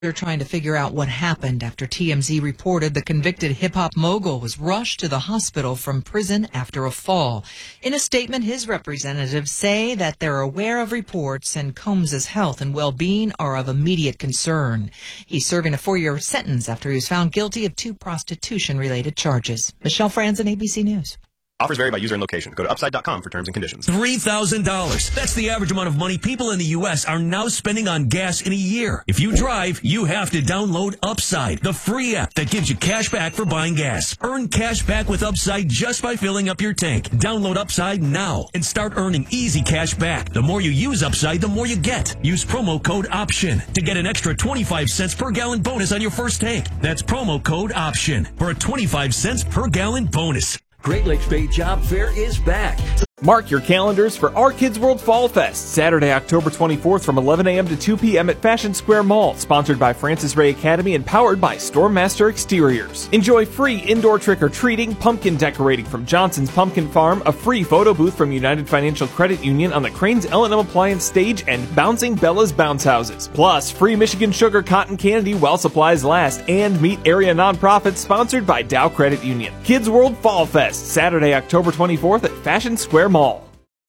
They're trying to figure out what happened after TMZ reported the convicted hip-hop mogul was rushed to the hospital from prison after a fall. In a statement, his representatives say that they're aware of reports and Combs' health and well-being are of immediate concern. He's serving a 4-year sentence after he was found guilty of 2 prostitution-related charges. Michelle Franzen, ABC News. Offers vary by user and location. Go to Upside.com for terms and conditions. $3,000. That's the average amount of money people in the U.S. are now spending on gas in a year. If you drive, you have to download Upside, the free app that gives you cash back for buying gas. Earn cash back with Upside just by filling up your tank. Download Upside now and start earning easy cash back. The more you use Upside, the more you get. Use promo code OPTION to get an extra 25 cents per gallon bonus on your first tank. That's promo code OPTION for a 25 cents per gallon bonus. Great Lakes Bay Job Fair is back. Mark your calendars for Our Kids World Fall Fest, Saturday, October 24th from 11 a.m. to 2 p.m. at Fashion Square Mall, sponsored by Francis Ray Academy and powered by Stormmaster Exteriors. Enjoy free indoor trick-or-treating, pumpkin decorating from Johnson's Pumpkin Farm, a free photo booth from United Financial Credit Union on the Crane's L&M Appliance stage, and Bouncing Bella's Bounce Houses. Plus, free Michigan Sugar Cotton Candy while supplies last, and meet area nonprofits sponsored by Dow Credit Union. Kids World Fall Fest, Saturday, October 24th at Fashion Square Mall.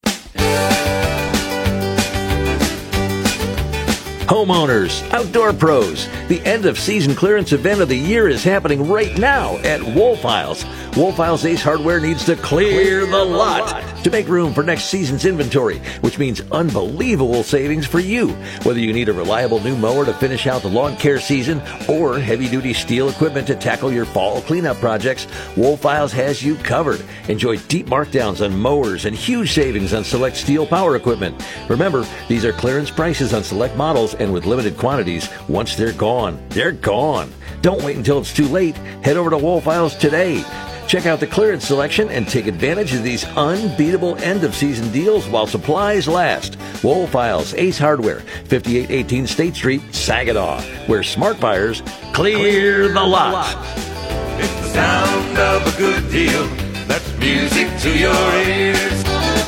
Homeowners, outdoor pros, the end of season clearance event of the year is happening right now at Woolfiles. Woolfiles Ace Hardware needs to clear the lot to make room for next season's inventory, which means unbelievable savings for you. Whether you need a reliable new mower to finish out the lawn care season or heavy-duty steel equipment to tackle your fall cleanup projects, Woolfiles has you covered. Enjoy deep markdowns on mowers and huge savings on select steel power equipment. Remember, these are clearance prices on select models and with limited quantities. Once they're gone, they're gone. Don't wait until it's too late. Head over to Woolfiles today. Check out the clearance selection and take advantage of these unbeatable end-of-season deals while supplies last. Woolfiles Ace Hardware, 5818 State Street, Saginaw, where smart buyers clear the lot. It's the sound of a good deal. That's music to your ears.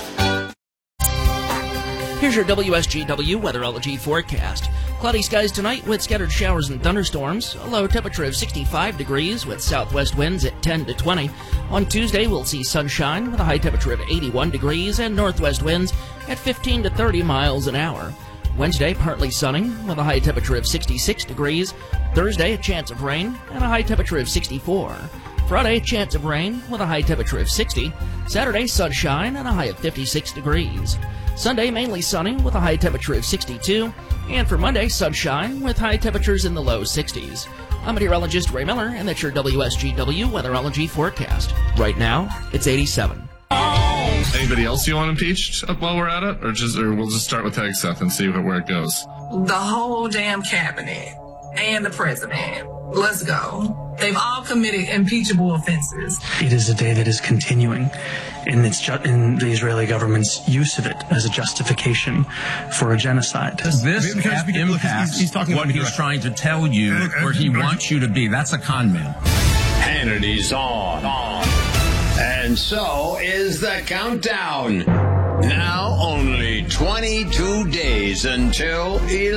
Here's your WSGW Weatherology forecast. Cloudy skies tonight with scattered showers and thunderstorms. A low temperature of 65 degrees with southwest winds at 10 to 20. On Tuesday, we'll see sunshine with a high temperature of 81 degrees and northwest winds at 15 to 30 miles an hour. Wednesday, partly sunny with a high temperature of 66 degrees. Thursday, a chance of rain and a high temperature of 64. Friday, a chance of rain with a high temperature of 60. Saturday, sunshine and a high of 56 degrees. Sunday, mainly sunny with a high temperature of 62. And for Monday, sunshine with high temperatures in the low 60s. I'm meteorologist Ray Miller, and that's your WSGW Weatherology forecast. Right now, it's 87. Anybody else you want impeached while we're at it? Or we'll just start with Hegseth and see where it goes? The whole damn cabinet and the president. Let's go. They've all committed impeachable offenses. It is a day that is continuing in the Israeli government's use of it as a justification for a genocide. This impacts he's talking what he's trying to tell you, where he wants you to be. That's a con man. Hannity's on. And so is the countdown. Now only 22 days until